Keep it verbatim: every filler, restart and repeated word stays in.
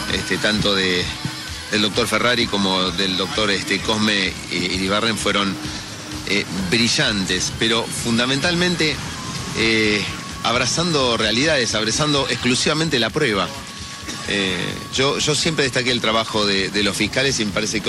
este, tanto de, del doctor Ferrari como del doctor este, Cosme Iribarren fueron eh, brillantes, pero fundamentalmente eh, abrazando realidades, abrazando exclusivamente la prueba. Eh, yo, yo siempre destaqué el trabajo de, de los fiscales y me parece que